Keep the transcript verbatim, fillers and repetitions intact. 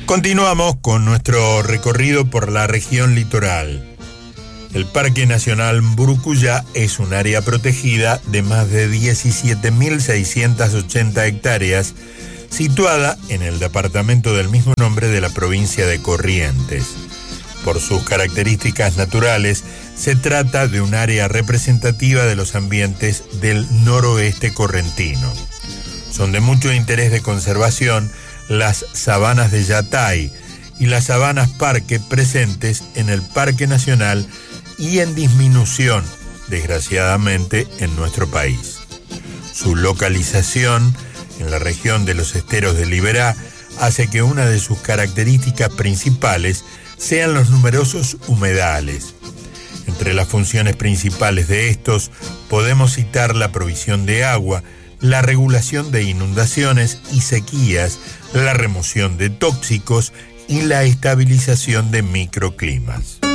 Continuamos con nuestro recorrido por la región litoral. El Parque Nacional Mburucuyá es un área protegida de más de diecisiete mil seiscientas ochenta hectáreas, situada en el departamento del mismo nombre de la provincia de Corrientes. Por sus características naturales, se trata de un área representativa de los ambientes del noroeste correntino. Son de mucho interés de conservación las sabanas de Yatay y las sabanas parque presentes en el Parque Nacional y en disminución, desgraciadamente, en nuestro país. Su localización en la región de los esteros de Liberá hace que una de sus características principales sean los numerosos humedales. Entre las funciones principales de estos podemos citar la provisión de agua, la regulación de inundaciones y sequías, la remoción de tóxicos y la estabilización de microclimas.